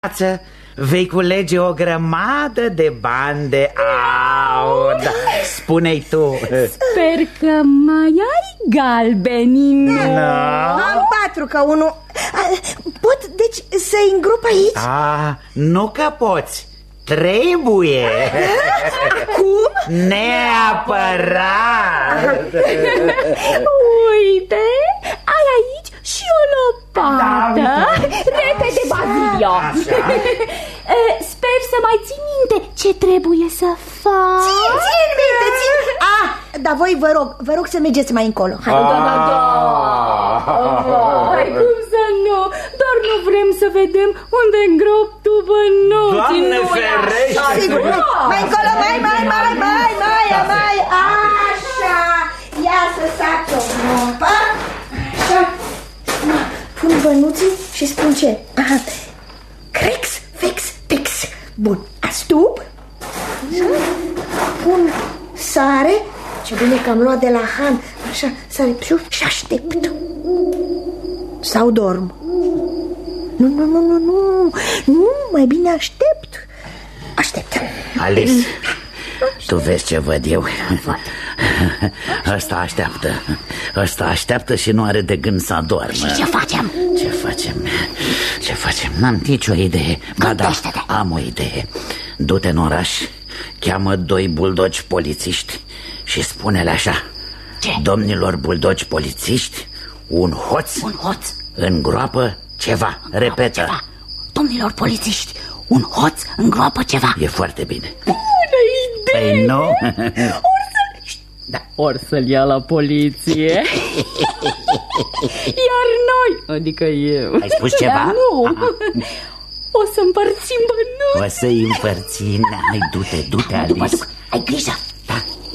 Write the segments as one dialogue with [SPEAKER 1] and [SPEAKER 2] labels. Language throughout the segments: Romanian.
[SPEAKER 1] vei culege o grămadă de bani de aur. Spune-i tu.
[SPEAKER 2] Sper că mai ai galbeni.
[SPEAKER 1] No.
[SPEAKER 3] Am 4 ca unul. Pot, deci, să-i îngrop aici?
[SPEAKER 1] Nu că poți. Trebuie.
[SPEAKER 3] Cum?
[SPEAKER 1] Neapărat.
[SPEAKER 2] Uite, ai aici și o lopată. Repede, Bazilio. Sper să mai ții minte ce trebuie să faci.
[SPEAKER 3] Țin minte, țin. Dar voi vă rog să mergeți mai încolo.
[SPEAKER 2] Da. Hai, cum să nu? Doar nu vrem să vedem unde îngrop tu bănuții.
[SPEAKER 1] Doamne ferește!
[SPEAKER 3] Sigur, mai încolo, mai, așa. Ia să sac o groapă. Așa. Pun bănuții și spun ce? Crex, fex, tex. Bun, astup. Pun sare. Ce bine că am luat de la Han. Așa, sare și aștept. Sau dorm. Nu, mai bine aștept.
[SPEAKER 1] Alice, tu vezi ce văd eu? Ăsta așteaptă și nu are de gând să adormă.
[SPEAKER 2] Și ce facem?
[SPEAKER 1] Ce facem? N-am nicio idee. Ba da, am o idee. Du-te în oraș, cheamă 2 buldogi polițiști și spune-le așa:
[SPEAKER 2] ce?
[SPEAKER 1] Domnilor buldogi polițiști, un hoț îngroapă ceva. Repetă.
[SPEAKER 2] Ceva. Domnilor polițiști, un hoț îngroapă ceva.
[SPEAKER 1] E foarte bine.
[SPEAKER 2] Bună idee!
[SPEAKER 1] Păi nu?
[SPEAKER 2] Or să-l ia la poliție. Iar noi, adică eu.
[SPEAKER 1] Ai spus ceva?
[SPEAKER 2] Nu. O să împărțim bănuți.
[SPEAKER 1] O să-i împărțim. Hai, du-te, Alice.
[SPEAKER 2] Ai grijă.
[SPEAKER 1] Da.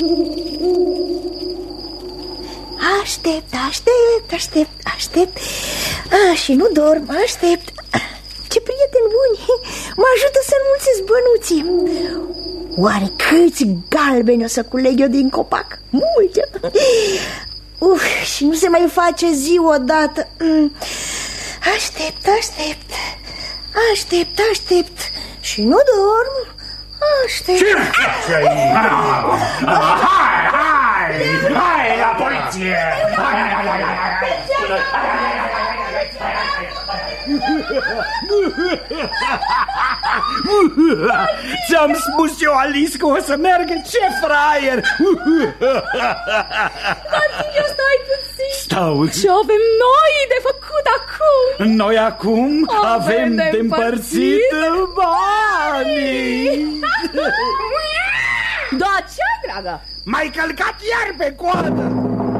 [SPEAKER 3] Aștept. Și nu dorm, aștept. Ce prieteni buni. Mă ajută să înmulțesc bănuții. Oare câți galbeni o să culeg eu din copac? Mulți. Și nu se mai face zi odată. Aștept. Și nu dorm. Aștept.
[SPEAKER 4] Ce faci aici? Hai la poliție!
[SPEAKER 1] Ți-am spus eu, Alice, că o să meargă. Ce fraier!
[SPEAKER 2] Bazilio, stai puțin.
[SPEAKER 1] Stau.
[SPEAKER 2] Ce avem noi de făcut acum?
[SPEAKER 1] Noi acum avem de împărțit banii.
[SPEAKER 2] Da, ce-ai, dragă?
[SPEAKER 1] M-ai călcat iar pe coadă.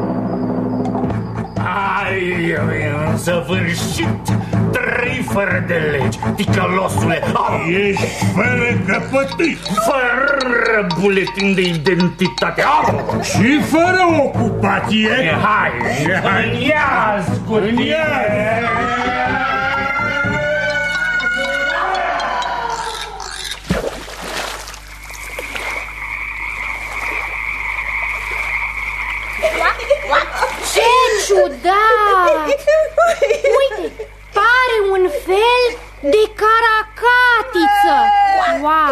[SPEAKER 4] Ai, în săvârșit, 3 fără de legi, ticălosule. Ești fără căpătâi, fără buletin de identitate și fără ocupație. Hai, în iaz cu tine.
[SPEAKER 2] Ce ciudat! Uite, pare un fel de caracatiță. Wow.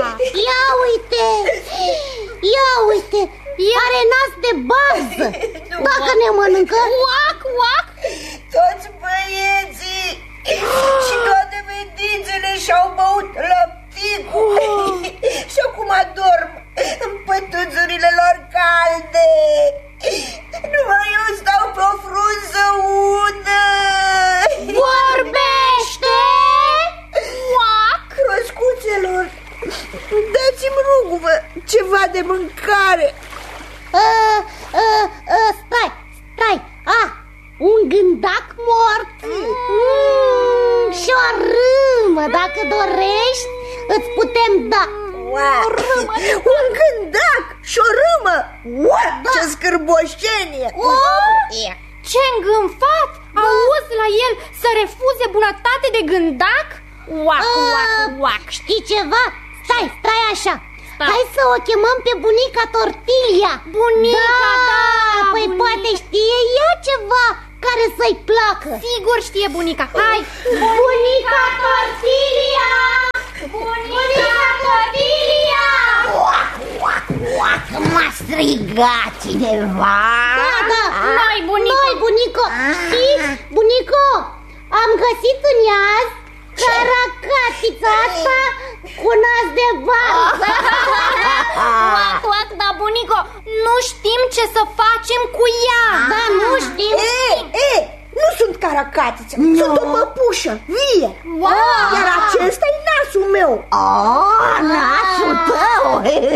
[SPEAKER 5] Ia uite, are nas de bază. Dacă ne mănâncă,
[SPEAKER 2] Uac.
[SPEAKER 3] Toți băieții și toate fetițele și-au băut lăpticul. Și acum adorm în pătuțurile lor calde. Numai eu stau pe o frunză udă.
[SPEAKER 5] vorbește!
[SPEAKER 3] Uac! Roscuțelor, dați-mi, rugă-vă, ceva de mâncare.
[SPEAKER 5] Stai, un gândac mort și o râmă, dacă dorești, îți putem da.
[SPEAKER 3] Un gândac și o râmă. Ce scârboșenie.
[SPEAKER 2] Ce îngânfat! Auzi la el să refuze bunătate de gândac? Uac.
[SPEAKER 5] Știi ceva? Stai așa. Hai să o chemăm pe bunica Tortilia.
[SPEAKER 2] Bunica, da,
[SPEAKER 5] Păi
[SPEAKER 2] bunica.
[SPEAKER 5] poate știe ea ceva care să-i placă.
[SPEAKER 6] Sigur știe bunica, hai!
[SPEAKER 5] Bunica Tortilia! Bunica Tortilia!
[SPEAKER 3] M-a strigat cineva.
[SPEAKER 5] Da,
[SPEAKER 6] Noi, bunico!
[SPEAKER 5] Noi, bunico! Știți, bunico, am găsit în iaz caracatița asta cu nas de varză.
[SPEAKER 6] Oac, dar bunico, nu știm ce să facem cu ea.
[SPEAKER 5] Da, nu știm.
[SPEAKER 3] Nu sunt caracatiță, sunt o păpușă vie. Iar acesta e nasul meu.
[SPEAKER 7] Nasul tău?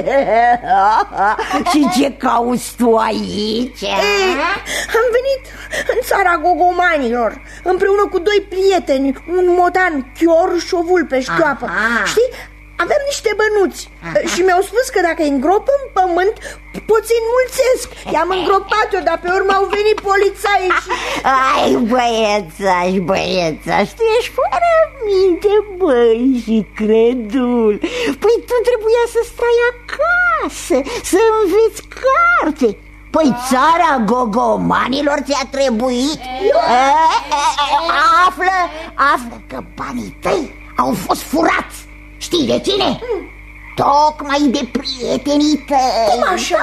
[SPEAKER 7] Și ce cauți tu aici?
[SPEAKER 3] Am venit în țara gogomanilor împreună cu doi prieteni, un motan chior și o vulpe șchioapă. Știi? Aveam niște bănuți și mi-au spus că dacă îi îngrop în pământ pot să-i înmulțesc. I-am îngropat-o, dar pe urmă au venit polițaii și...
[SPEAKER 7] Ai, băiețaș, tu ești fără minte, băi, și credul. Păi tu trebuia să stai acasă, să înveți carte. Păi țara gogomanilor ți-a trebuit? Află că banii tăi au fost furați. Știi de cine? Tocmai de prietenii tăi.
[SPEAKER 3] Cum așa?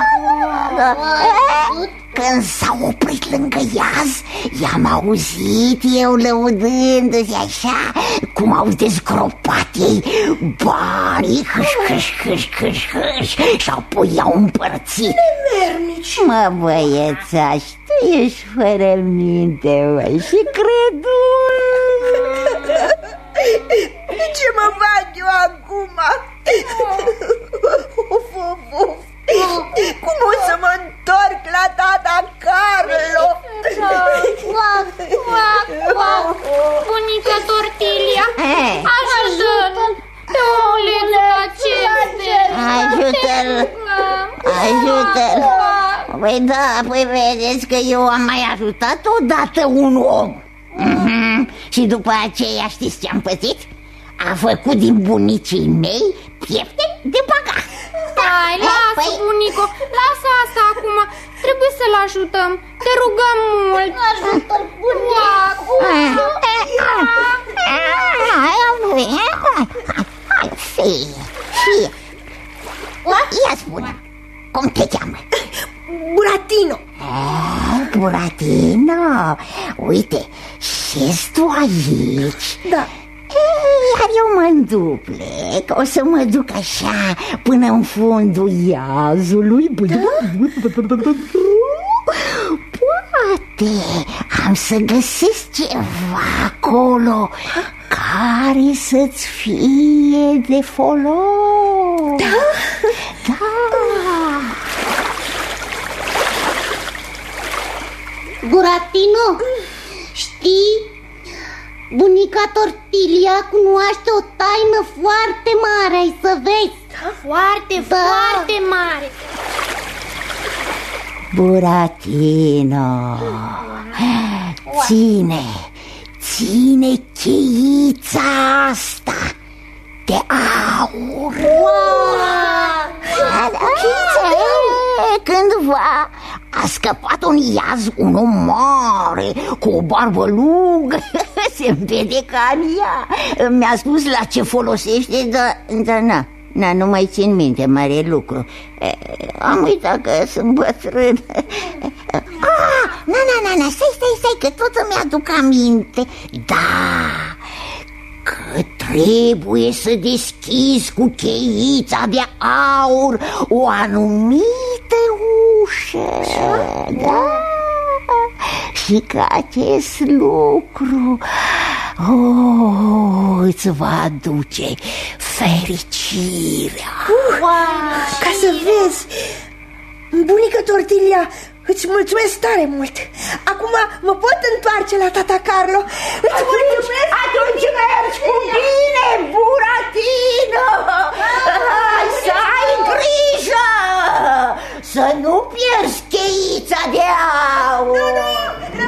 [SPEAKER 7] Când s-au oprit lângă iaz, i-am auzit eu lăudându-se așa cum au dezgropat ei banii, hâș, și apoi i-au împărțit.
[SPEAKER 3] Nemernici.
[SPEAKER 7] Mă, băiețaș, tu ești fără minte, băi, și credul.
[SPEAKER 3] Ce mă fac eu acum? Cum o să mă întorc la tata Carlo?
[SPEAKER 6] Bunica Tortilia, ajută-l pe omulețul acesta.
[SPEAKER 7] Ajută-l. Păi da, păi vedeți că eu am mai ajutat odată un om. Și după aceea știți ce-am pățit? A făcut din bunicii mei piepte de băgat.
[SPEAKER 6] Stai, lasă, bunico, lasă asta acum. Trebuie să-l ajutăm. Te rugăm mult.
[SPEAKER 5] Ajută-l, bunico.
[SPEAKER 7] Fie. Ia spune, cum te cheamă?
[SPEAKER 3] Buratino.
[SPEAKER 7] Buratino, uite, șezi tu aici?
[SPEAKER 3] Da.
[SPEAKER 7] Iar eu mă înduplec, o să mă duc așa până în fundul iazului. Poate am să găsesc ceva acolo care să-ți fie de folos. Da.
[SPEAKER 5] Buratino, știi? Bunica Tortilia cunoaște o taină foarte mare, ai să vezi.
[SPEAKER 6] Foarte mare.
[SPEAKER 7] Buratino, ține cheița asta de aur. Cândva a scăpat un iaz, un om mare, cu o barbă lungă, se vede ca în ea. Mi-a spus la ce folosește, dar nu mai țin minte mare lucru. Am uitat că sunt bătrân. Stai, că tot îmi aduc aminte. Da, că trebuie să deschizi cu cheița de aur o anumită ușă. Da? Și că acest lucru îți va aduce fericirea.
[SPEAKER 3] Ca să vezi, bunica Tortilia, îți mulțumesc tare mult. Acum mă pot întoarce la tata Carlo. Îți mulțumesc.
[SPEAKER 7] Atunci mergi cu bine.